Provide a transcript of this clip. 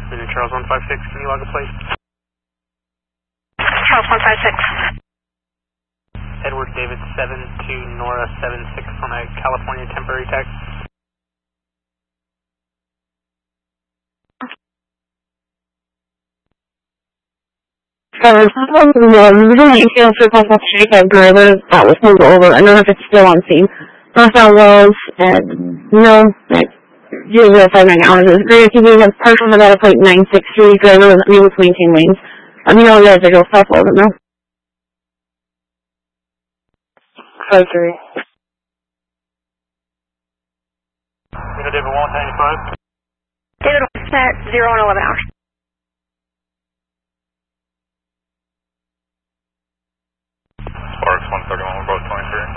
Unit Charles 156, can you log a plate? Charles 156. Edward David 72, Nora 76 on a California temporary tax. We don't feel super shape of driver that was moved over. I don't know if it's still on scene. Last that was, no, 005 now. Great TV has partial Nevada plate 963, driver was unable to maintain lanes. No residual stuff over now. 5-3. Unit David 195. David 1 at 0 and 11 hours. Sparks 131, we're both 23.